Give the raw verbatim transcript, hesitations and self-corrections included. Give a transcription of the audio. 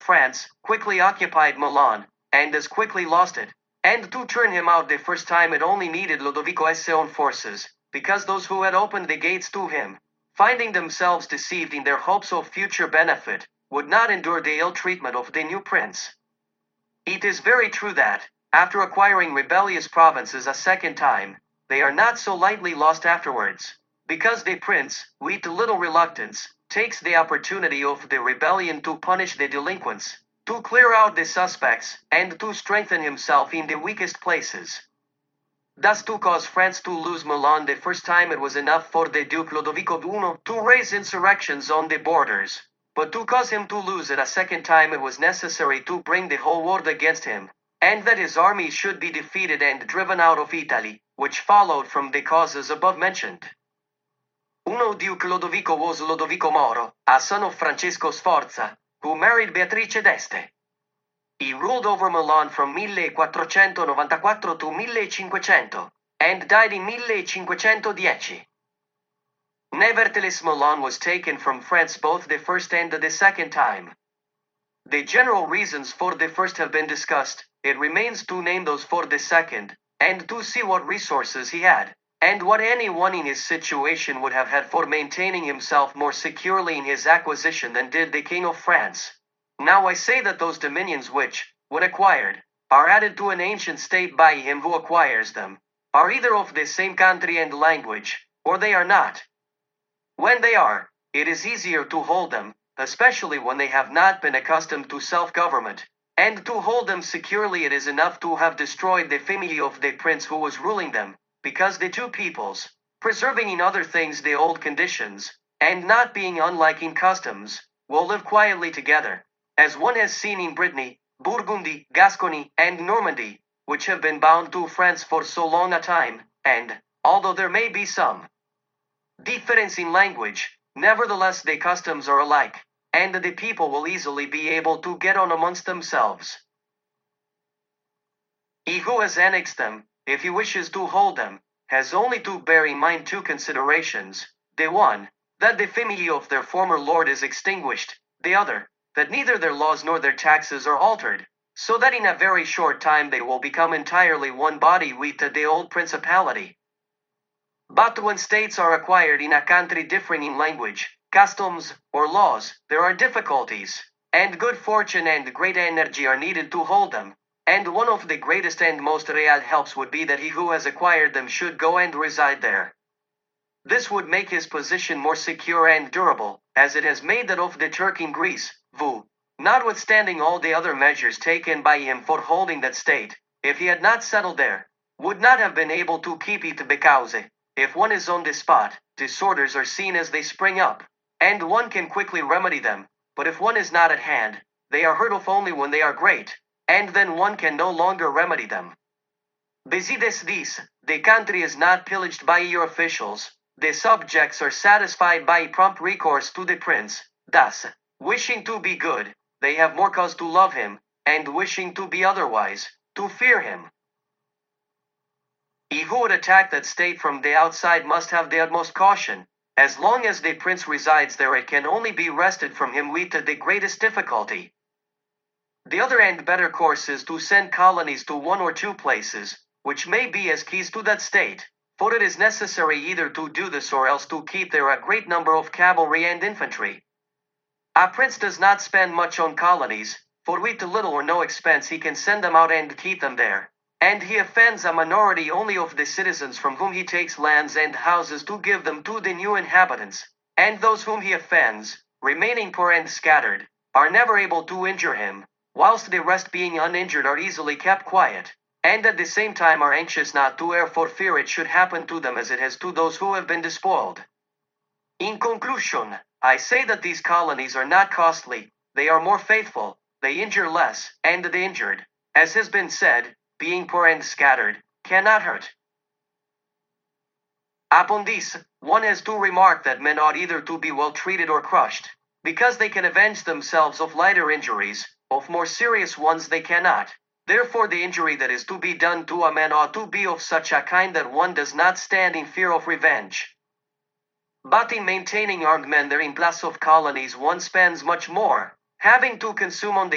France quickly occupied Milan, and as quickly lost it. And to turn him out the first time it only needed Lodovico's own forces, because those who had opened the gates to him, finding themselves deceived in their hopes of future benefit, would not endure the ill treatment of the new prince. It is very true that, after acquiring rebellious provinces a second time, they are not so lightly lost afterwards, because the prince, with little reluctance, takes the opportunity of the rebellion to punish the delinquents, to clear out the suspects, and to strengthen himself in the weakest places. Thus to cause France to lose Milan the first time it was enough for the Duke Lodovico the First to raise insurrections on the borders, but to cause him to lose it a second time it was necessary to bring the whole world against him, and that his army should be defeated and driven out of Italy, which followed from the causes above mentioned. Uno Duke Lodovico was Lodovico Moro, a son of Francesco Sforza, who married Beatrice d'Este. He ruled over Milan from millequattrocentonovantaquattro to millecinquecento, and died in millecinquecentodieci. Nevertheless, Milan was taken from France both the first and the second time. The general reasons for the first have been discussed. It remains to name those for the second, and to see what resources he had, and what anyone in his situation would have had for maintaining himself more securely in his acquisition than did the King of France. Now I say that those dominions which, when acquired, are added to an ancient state by him who acquires them, are either of the same country and language, or they are not. When they are, it is easier to hold them, especially when they have not been accustomed to self-government, and to hold them securely it is enough to have destroyed the family of the prince who was ruling them, because the two peoples, preserving in other things the old conditions, and not being unlike in customs, will live quietly together, as one has seen in Brittany, Burgundy, Gascony, and Normandy, which have been bound to France for so long a time, and, although there may be some difference in language, nevertheless the customs are alike, and the people will easily be able to get on amongst themselves. He who has annexed them, if he wishes to hold them, has only to bear in mind two considerations: the one, that the family of their former lord is extinguished; the other, that neither their laws nor their taxes are altered, so that in a very short time they will become entirely one body with the old principality. But when states are acquired in a country differing in language, customs, or laws, there are difficulties, and good fortune and great energy are needed to hold them, and one of the greatest and most real helps would be that he who has acquired them should go and reside there. This would make his position more secure and durable, as it has made that of the Turk in Greece, who, notwithstanding all the other measures taken by him for holding that state, if he had not settled there, would not have been able to keep it because, if one is on the spot, disorders are seen as they spring up, and one can quickly remedy them, but if one is not at hand, they are heard of only when they are great, and then one can no longer remedy them. Besides this, the country is not pillaged by your officials, the subjects are satisfied by prompt recourse to the prince, thus, wishing to be good, they have more cause to love him, and wishing to be otherwise, to fear him. He who would attack that state from the outside must have the utmost caution. As long as the prince resides there it can only be wrested from him with the greatest difficulty. The other and better course is to send colonies to one or two places, which may be as keys to that state, for it is necessary either to do this or else to keep there a great number of cavalry and infantry. A prince does not spend much on colonies, for with little or no expense he can send them out and keep them there, and he offends a minority only of the citizens from whom he takes lands and houses to give them to the new inhabitants, and those whom he offends, remaining poor and scattered, are never able to injure him, whilst the rest being uninjured are easily kept quiet, and at the same time are anxious not to err for fear it should happen to them as it has to those who have been despoiled. In conclusion, I say that these colonies are not costly, they are more faithful, they injure less, and the injured, as has been said, being poor and scattered, cannot hurt. Upon this, one has to remark that men ought either to be well treated or crushed, because they can avenge themselves of lighter injuries, of more serious ones they cannot. Therefore the injury that is to be done to a man ought to be of such a kind that one does not stand in fear of revenge. But in maintaining armed men there in place of colonies one spends much more, having to consume on the